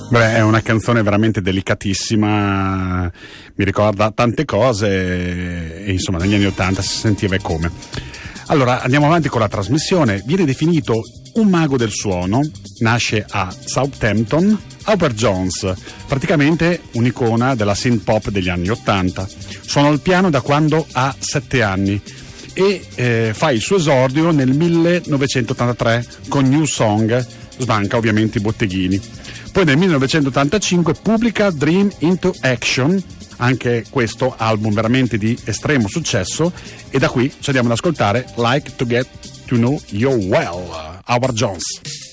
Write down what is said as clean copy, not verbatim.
Beh, è una canzone veramente delicatissima, mi ricorda tante cose e insomma negli anni '80 si sentiva come. Allora andiamo avanti con la trasmissione. Viene definito un mago del suono, nasce a Southampton, Howard Jones, praticamente un'icona della synth pop degli anni '80. Suona il piano da quando ha 7 anni e fa il suo esordio nel 1983 con New Song, sbanca ovviamente i botteghini. Poi nel 1985 pubblica Dream into Action, anche questo album veramente di estremo successo, e da qui ci andiamo ad ascoltare Like to Get to Know You Well, Howard Jones.